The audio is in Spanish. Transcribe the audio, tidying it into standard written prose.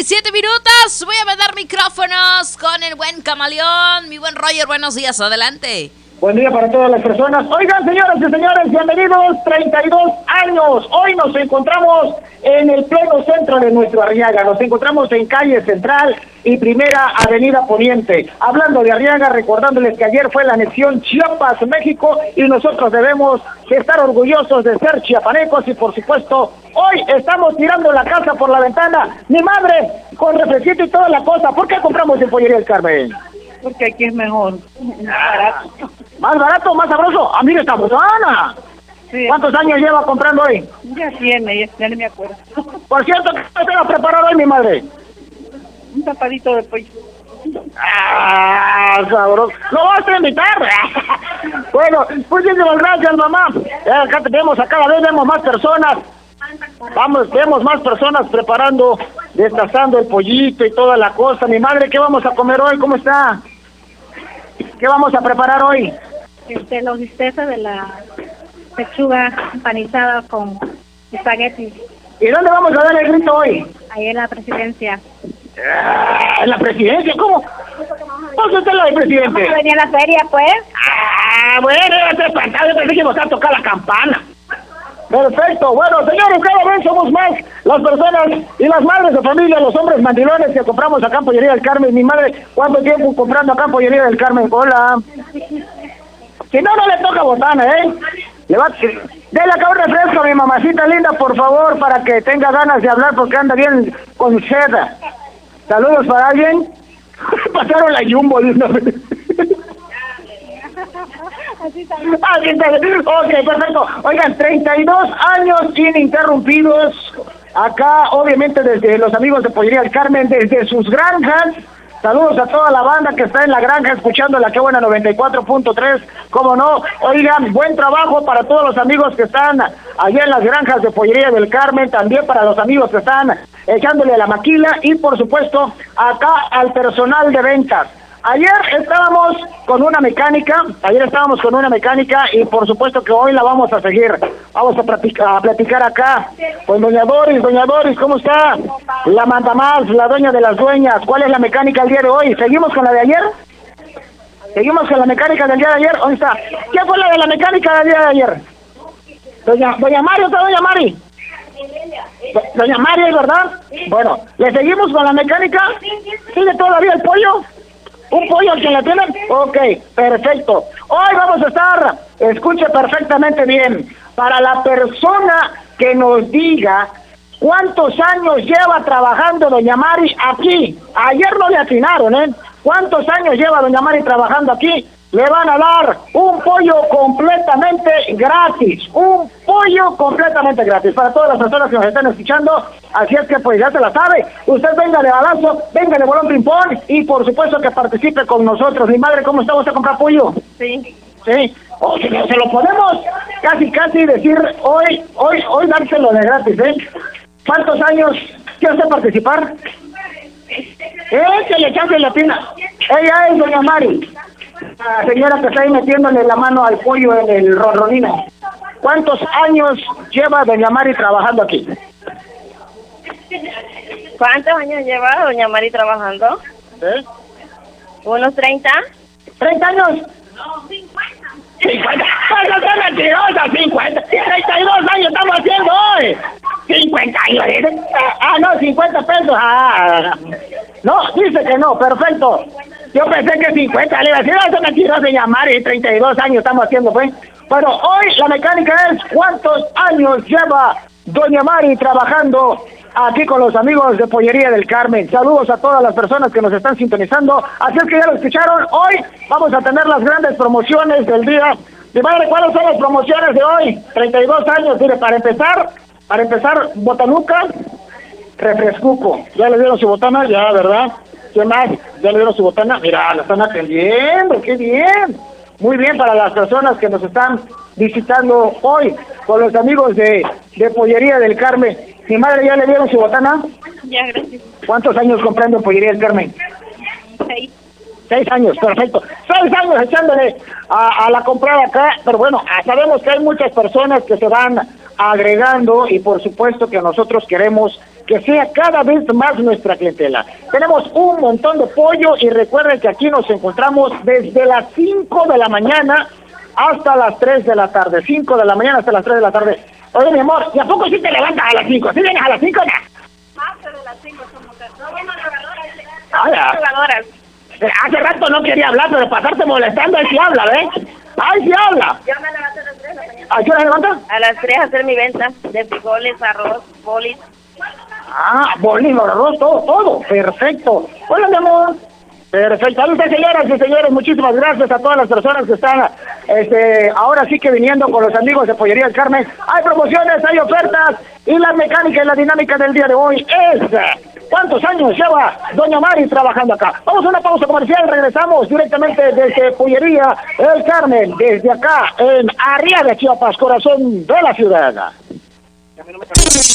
17 minutos. Voy a mandar micrófonos con el buen camaleón. Mi buen Roger, buenos días, adelante. Buen día para todas las personas. Oigan, señoras y señores, bienvenidos, 32 años. Hoy nos encontramos en el pleno centro de nuestro Arriaga. Nos encontramos en calle Central y Primera Avenida Poniente. Hablando de Arriaga, recordándoles que ayer fue la anexión Chiapas, México, y nosotros debemos estar orgullosos de ser chiapanecos y, por supuesto, hoy estamos tirando la casa por la ventana. Mi madre, con refresquito y toda la cosa. ¿Por qué compramos en Pollería del Carmen? Porque aquí es mejor, barato. ¿Más barato, más sabroso? ¡Ah, mira esta botana! Sí. ¿Cuántos años lleva comprando hoy? Ya tiene, ya no me acuerdo. Por cierto, ¿qué te va a preparar hoy, mi madre? Un tapadito de pollo. ¡Ah, sabroso! ¿Lo vas a invitar? Bueno, muchísimas gracias, mamá. Acá tenemos, cada vez vemos más personas. Vemos más personas preparando, destazando el pollito y toda la cosa. Mi madre, ¿qué vamos a comer hoy? ¿Cómo está? ¿Qué vamos a preparar hoy? Los bisteces de la pechuga empanizada con espaguetis. ¿Y dónde vamos a dar el grito hoy? Ahí en la presidencia. ¿En la presidencia? ¿Cómo? ¿Dónde está la del presidente? ¿Cómo venía a la feria, pues? Bueno, ya te espantado, yo pensé que íbamos a tocar la campana. Perfecto. Bueno, señores, cada vez somos más las personas y las madres de familia, los hombres mandilones que compramos acá en Pollería del Carmen. Mi madre, ¿cuánto tiempo comprando acá en Pollería del Carmen? Hola. Si no, no le toca botana, ¿eh? Dele acá un refresco a mi mamacita linda, por favor, para que tenga ganas de hablar porque anda bien con sed. Saludos para alguien. Pasaron la Jumbo de una vez. Ok, perfecto. Oigan, 32 años ininterrumpidos. Acá, obviamente, desde los amigos de Pollería del Carmen, desde sus granjas. Saludos a toda la banda que está en la granja escuchando la Qué Buena 94.3. Cómo no. Oigan, buen trabajo para todos los amigos que están allá en las granjas de Pollería del Carmen. También para los amigos que están echándole a la maquila. Y, por supuesto, acá al personal de ventas. Ayer estábamos con una mecánica y por supuesto que hoy la vamos a seguir. Vamos a platicar acá con Doña Doris, ¿cómo está? La manda más, la dueña de las dueñas. ¿Cuál es la mecánica el día de hoy? ¿Seguimos con la de ayer? ¿Seguimos con la mecánica del día de ayer? ¿Dónde está? ¿Qué fue la de la mecánica del día de ayer? Doña Mari, ¿está Doña Mari? Doña Mari, ¿es verdad? Bueno, ¿le seguimos con la mecánica? ¿Sigue todavía el pollo? ¿Un pollo al que la tienen? Ok, perfecto. Hoy vamos a estar, escuche perfectamente bien, para la persona que nos diga cuántos años lleva trabajando Doña Mari aquí. Ayer no le atinaron, ¿eh? ¿Cuántos años lleva Doña Mari trabajando aquí? Le van a dar un pollo completamente gratis. Un pollo completamente gratis para todas las personas que nos están escuchando. Así es que pues ya se la sabe. Usted venga de balazo, venga de bolón ping-pong y por supuesto que participe con nosotros. Mi madre, ¿cómo está? ¿Vas a comprar pollo? Sí. Sí. O se lo podemos casi decir hoy dárselo de gratis, ¿eh? ¿Cuántos años quiere usted participar? Que le echaste la pina. Ella es Doña Mari. La señora que está ahí metiéndole la mano al pollo en el ronronino. ¿Cuántos años lleva Doña Mari trabajando aquí? ¿Cuántos años lleva Doña Mari trabajando? ¿Sí? ¿Unos 30? ¿30 años? No, 50. 50. ¡No seas mentirosa! 50. 32 años estamos haciendo hoy. 50 años. No, 50 pesos. No, dice que no, perfecto. Yo pensé que 50, le iba a decir, no, mentirosa, Doña Mari, 32 años estamos haciendo, pues. Bueno, hoy la mecánica es cuántos años lleva Doña Mari trabajando aquí con los amigos de Pollería del Carmen. Saludos a todas las personas que nos están sintonizando. Así es que ya lo escucharon, hoy vamos a tener las grandes promociones del día. Mi madre, ¿cuáles son las promociones de hoy? 32 años, mire, para empezar, botanuca, refrescuco. Ya le dieron su botana, ya, ¿verdad? ¿Qué más? Ya le dieron su botana. Mira, la están atendiendo, qué bien. Muy bien para las personas que nos están visitando hoy con los amigos de Pollería del Carmen. ¿Mi madre ya le dieron su botana? Ya, gracias. ¿Cuántos años comprando en Pollería del Carmen? 6. 6 años, perfecto. 6 años echándole a la comprada acá, pero bueno, sabemos que hay muchas personas que se van agregando y por supuesto que nosotros queremos que sea cada vez más nuestra clientela. Tenemos un montón de pollo y recuerden que aquí nos encontramos desde las 5 de la mañana hasta las 3 de la tarde. 5 de la mañana hasta las 3 de la tarde. Oye, mi amor, ¿y a poco sí te levantas a las 5? ¿Sí vienes a las 5 ya? Más de las 5 somos. No, bueno, jugadoras. Hace rato no quería hablar, pero pasarte molestando, ahí sí habla, ¿ves? ¡Ahí sí habla! Yo me levanto a las 3 de la mañana. ¿A qué hora levantas? A las 3 a hacer mi venta de frijoles, arroz, bolis. Bolis, arroz, todo. Perfecto. Hola, mi amor. Perfecto. Saludos, señoras y señores. Muchísimas gracias a todas las personas que están ahora sí que viniendo con los amigos de Pollería El Carmen. Hay promociones, hay ofertas y la mecánica y la dinámica del día de hoy es... ¿Cuántos años lleva doña Mari trabajando acá? Vamos a una pausa comercial, regresamos directamente desde Pollería El Carmen, desde acá en Arriaga, Chiapas, corazón de la ciudad.